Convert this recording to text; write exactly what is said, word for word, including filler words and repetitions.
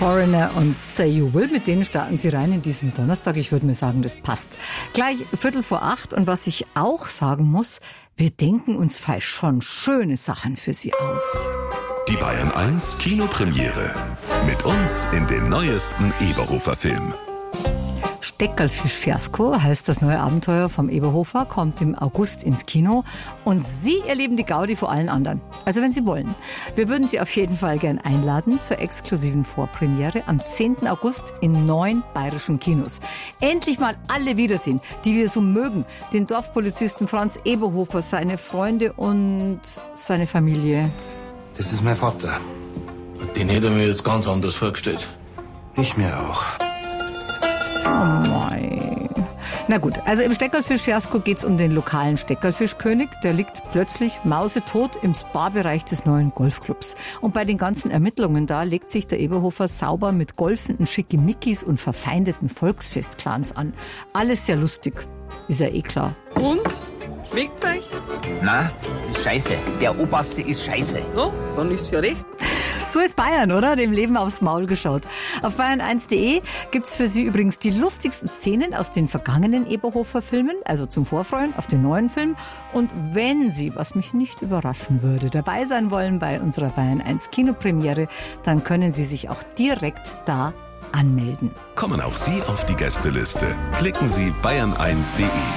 Foreigner und Say You Will, mit denen starten Sie rein in diesen Donnerstag. Ich würde mir sagen, das passt. Gleich Viertel vor acht. Und was ich auch sagen muss, wir denken uns vielleicht schon schöne Sachen für Sie aus. Die Bayern eins Kinopremiere. Mit uns in den neuesten Eberhofer-Film. Steckerlfisch-Fiasko heißt das neue Abenteuer vom Eberhofer, kommt im August ins Kino. Und Sie erleben die Gaudi vor allen anderen. Also wenn Sie wollen. Wir würden Sie auf jeden Fall gern einladen zur exklusiven Vorpremiere am zehnten August in neun bayerischen Kinos. Endlich mal alle wiedersehen, die wir so mögen. Den Dorfpolizisten Franz Eberhofer, seine Freunde und seine Familie. Das ist mein Vater. Den hätte ich mir jetzt ganz anders vorgestellt. Ich mir auch. Oh mei. Na gut, also im Steckerlfisch-Fiasko geht's um den lokalen Steckerlfischkönig. Der liegt plötzlich mausetot im Spa-Bereich des neuen Golfclubs. Und bei den ganzen Ermittlungen da legt sich der Eberhofer sauber mit golfenden Schickimickis und verfeindeten Volksfestclans an. Alles sehr lustig, ist ja eh klar. Und? Schmeckt's euch? Na, das ist scheiße. Der Oberste ist scheiße. No, dann ist ja recht. So ist Bayern, oder? Dem Leben aufs Maul geschaut. Auf bayern eins punkt de gibt's für Sie übrigens die lustigsten Szenen aus den vergangenen Eberhofer-Filmen, also zum Vorfreuen auf den neuen Film. Und wenn Sie, was mich nicht überraschen würde, dabei sein wollen bei unserer Bayern eins Kinopremiere, dann können Sie sich auch direkt da anmelden. Kommen auch Sie auf die Gästeliste. Klicken Sie bayern eins punkt de.